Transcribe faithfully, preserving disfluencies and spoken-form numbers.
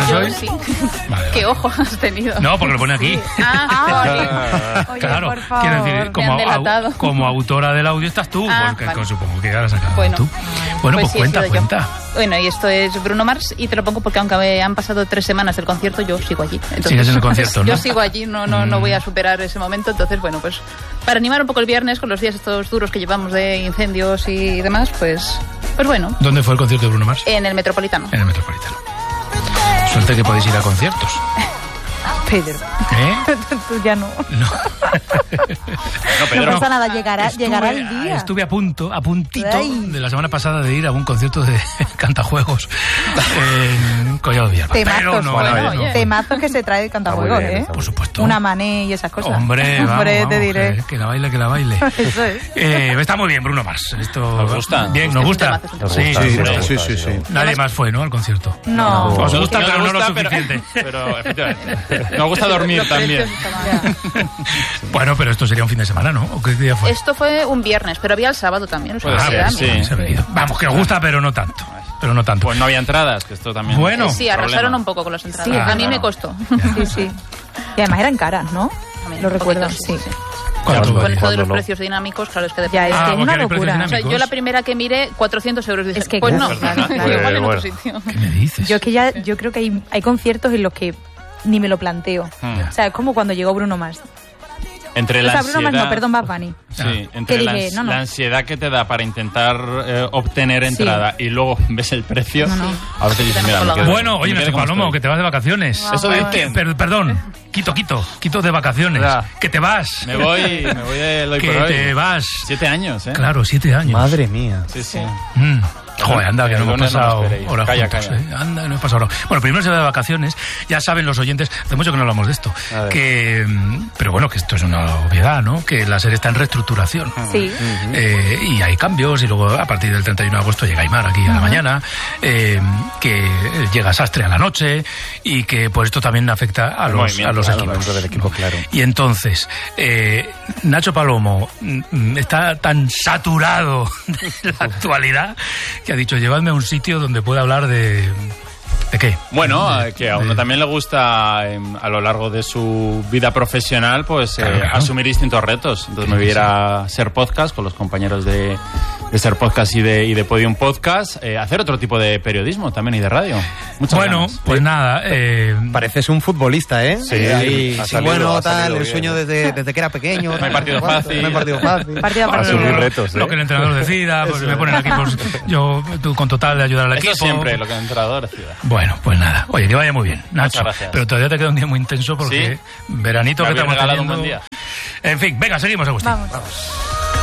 conciertos hoy? Sí. Vale, ¿Qué vale. ojo has tenido? No, porque lo pone aquí. Ah, Ah, oye, Claro, por favor. quiero decir, como, Me han delatado. au- como autora del audio estás tú, Ah, porque vale. supongo que has sacado Bueno. tú. Bueno, pues, sí, he cuenta, sido yo. cuenta. Bueno, y esto es Bruno Mars, y te lo pongo porque aunque han pasado tres semanas del concierto, yo sigo allí. Entonces, Sigues en el concierto, ¿no? Yo sigo allí, no, no, no voy a superar ese momento. Entonces, bueno, pues para animar un poco el viernes con los días estos duros que llevamos de incendios y demás, pues, pues bueno, ¿Dónde fue el concierto de Bruno Mars? en el Metropolitano. En el Metropolitano. Suerte que podéis ir a conciertos. Pedro, ¿Eh? tú ya no. No. No, Pedro. No pasa nada, llegará, Estuve- llegará el día. Estuve a punto, a puntito Ay. de la semana pasada de ir a un concierto de cantajuegos en Collado Villalba. Temazos, Pero no, bueno, no, oye. no. Temazos que se trae el cantajuegos, Está muy bien, ¿eh? está muy Por supuesto. Una mané y esas cosas. Hombre, vamos, Hombre, vamos, te diré. Que, que la baile, que la baile. Eso es. Eh, está muy bien, Bruno Mars. Esto, ¿Nos gusta? Bien, nos Es un gusta. temazo, es un temazo. Sí, Sí, sí, sí, sí. sí, sí, sí. Nadie más fue, ¿no? Al concierto. No. Os gusta, Nos pero no lo gusta, pero- suficiente. Pero, efectivamente, nos gusta dormir Los también. precios estaban- Bueno, pero esto sería un fin de semana, ¿no? ¿O qué día fue? Esto fue un viernes, pero había el sábado también. O sea, Puede que ser, era, sí. mira. Se ha venido. Vamos, que os gusta, pero no tanto. Pero no tanto. Pues no había entradas, que esto también... Bueno. Sí, arrasaron problema. un poco con las entradas. Sí, a mí claro. me costó. Sí, sí. Y además eran caras, ¿no? También, Lo un recuerdo, poquito, sí. sí. ¿Cuánto Con vale? esto de los no? precios dinámicos, claro, es que Ya, es depende. Ah, que es porque una hay precios locura. O sea, dinámicos. yo la primera que miré, cuatrocientos euros. Dices, Es que pues claro, no, claro, claro. igual en Bueno. otro sitio. ¿Qué me dices? Yo es que ya, yo creo que hay, hay conciertos en los que ni me lo planteo. Hmm. O sea, es como cuando llegó Bruno Mars. Entre O la sea, Bruno Mars ansiedad... no, perdón, Bad Bunny. Sí, entre Que la, dije, ans- no, no. la ansiedad que te da para intentar eh, obtener Sí. entrada y luego ves el precio, No, no. a veces dices, mira, me quedo- Bueno, oye, me quedo Nacho como Palomo, estoy. que te vas de vacaciones. Eso Ay, dicen. que- per- perdón, quito, quito, quito de vacaciones. Ya. Que te vas. Me voy, me voy de hoy que por hoy. te vas. Siete años, ¿eh? Claro, siete años. Madre mía. Sí, sí. Mm. Joder, anda, que no hemos Lunes no pasado me esperéis. horas Calla, juntos, calla. ¿eh? Anda, que no hemos pasado horas. Bueno, primero se va de vacaciones. Ya saben los oyentes, hace mucho que no hablamos de esto. A ver. Que, mm, pero bueno, que esto es una obviedad, ¿no? Que la serie está en reestructuración. Sí. Eh, y hay cambios, y luego a partir del treinta y uno de agosto llega Aymar aquí a la mañana, eh, que llega Sastre a la noche, y que pues esto también afecta a El los, movimiento, a los claro, equipos. dentro del equipo, claro. Y entonces, eh, Nacho Palomo mm, está tan saturado de la actualidad que ha dicho, llevadme a un sitio donde pueda hablar de... ¿De qué? Bueno, De- eh, que a de- uno también le gusta eh, a lo largo de su vida profesional pues eh, Claro, claro. asumir distintos retos. Entonces me voy a ir a Ser Podcast con los compañeros de, de Ser Podcast y de, y de Podium Podcast, eh, hacer otro tipo de periodismo también y de radio. Muchas Bueno, ganas. pues nada, eh, Pareces un futbolista, ¿eh? Sí, Ahí, ha sí, salido, bueno, ha tal, salido el bien. sueño desde, desde que era pequeño. No hay partido fácil. No hay partido fácil. Partido a partido. Asumir retos, ¿eh? lo que el entrenador decida, pues me ponen aquí, pues yo tú, con total de ayudar al Eso equipo. siempre, lo que el entrenador decida. Bueno, pues nada. Oye, que vaya muy bien, Nacho. gracias. Pero todavía te queda un día muy intenso porque Sí. veranito Me que habéis estamos regalado un teniendo. buen día. En fin, venga, seguimos, Agustín. Vamos.